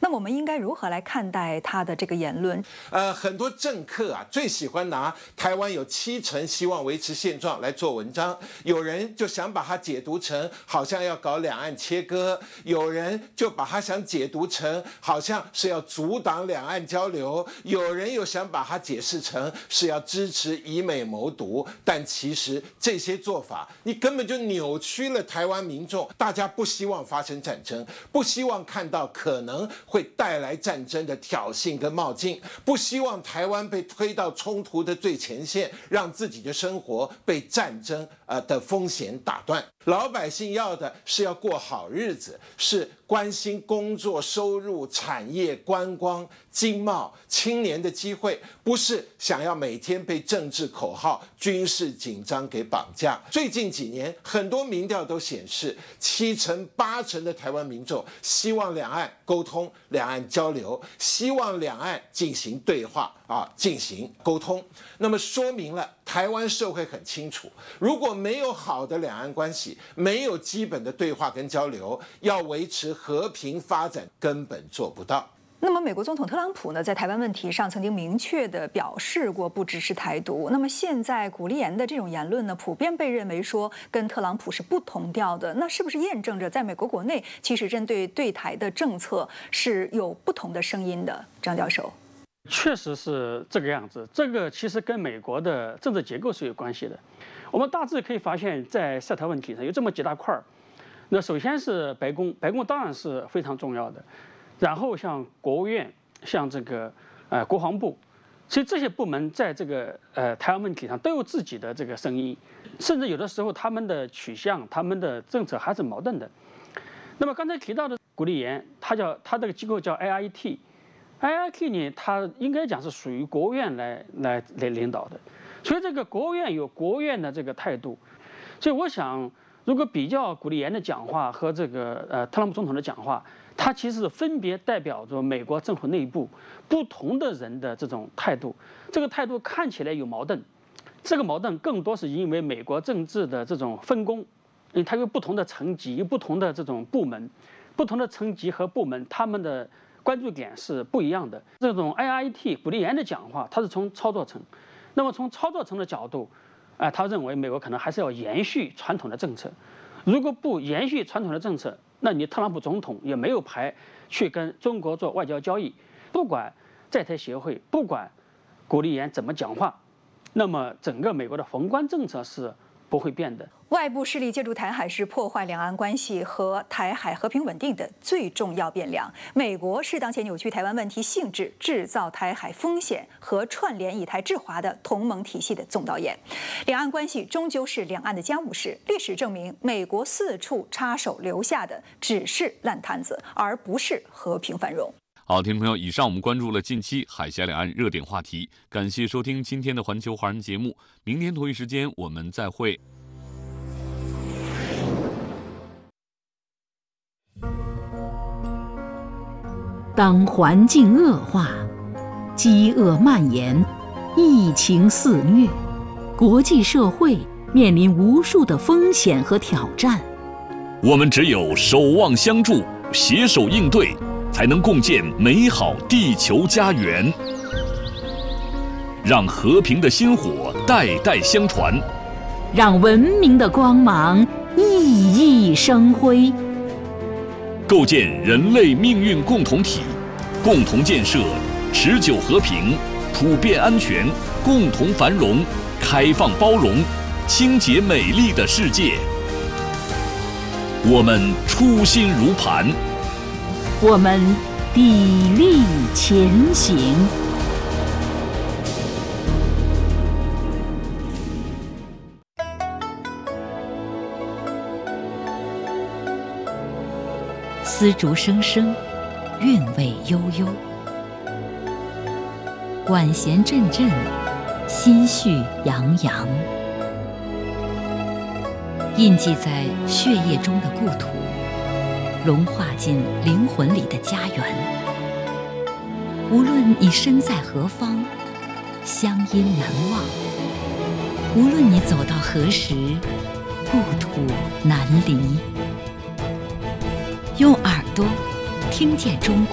那我们应该如何来看待他的这个言论？ 很多政客啊最喜欢拿台湾有70%希望维持现状来做文章，有人就想把它解读成好像要搞两岸切割，有人就把它想解读成好像是要阻挡两岸交流，有人又想把它解释成是要支持以美谋独，但其实这些做法你根本就扭曲了台湾民众，大家不希望发生战争，不希望看到可能会带来战争的挑衅跟冒进，不希望台湾被推到冲突的最前线，让自己的生活被战争的风险打断。老百姓要的是要过好日子，是关心工作、收入、产业、观光、经贸、青年的机会，不是想要每天被政治口号、军事紧张给绑架。最近几年，很多民调都显示，7成、8成的台湾民众希望两岸沟通、两岸交流，希望两岸进行对话进行沟通。那么说明了台湾社会很清楚，如果没有好的两岸关系，没有基本的对话跟交流，要维持和平发展根本做不到。 那么，美国总统特朗普呢，在台湾问题上曾经明确地表示过不支持台独。那么现在古立言的这种言论呢，普遍被认为说跟特朗普是不同调的。那是不是验证着在美国国内，其实针对对台的政策是有不同的声音的？张教授， 确实是这个样子。这个其实跟美国的政治结构是有关系的。我们大致可以发现，在涉台问题上有这么几大块儿。那首先是白宫，白宫当然是非常重要的。然后像国务院，像这个国防部，其实这些部门在这个台湾问题上都有自己的这个声音，甚至有的时候他们的取向、他们的政策还是矛盾的。那么刚才提到的古立言，他这个机构叫 IIT 呢，它应该讲是属于国务院来领导的，所以这个国务院有国务院的这个态度，所以我想，如果比较古立言的讲话和这个特朗普总统的讲话，它其实分别代表着美国政府内部不同的人的这种态度。这个态度看起来有矛盾，这个矛盾更多是因为美国政治的这种分工，因为它有不同的层级、有不同的这种部门，不同的层级和部门，他们的关注点是不一样的。这种 IIT 古立言的讲话，它是从操作层，那么从操作层的角度，他认为美国可能还是要延续传统的政策，如果不延续传统的政策，那你特朗普总统也没有牌去跟中国做外交交易。不管在台协会，不管古立言怎么讲话，那么整个美国的宏观政策是不会变的。 外部势力借助台海是破坏两岸关系和台海和平稳定的最重要变量。美国是当前扭曲台湾问题性质、制造台海风险和串联以台制华的同盟体系的总导演。两岸关系终究是两岸的家务事。历史证明，美国四处插手留下的只是烂摊子，而不是和平繁荣。 好，听众朋友，以上我们关注了近期海峡两岸热点话题，感谢收听今天的环球华人节目，明天同一时间我们再会。 当环境恶化，饥饿蔓延，疫情肆虐，国际社会面临无数的风险和挑战， 我们只有守望相助，携手应对，才能共建美好地球家园，让和平的薪火代代相传， 让文明的光芒熠熠生辉， 构建人类命运共同体，共同建设持久和平、普遍安全、共同繁荣、开放包容、清洁美丽的世界。我们初心如磐， 我们砥砺前行。丝竹声声，韵味悠悠；管弦阵阵，心绪洋洋。印记在血液中的故土，融化进灵魂里的家园。无论你身在何方，乡音难忘；无论你走到何时，故土难离。用耳朵听见中国。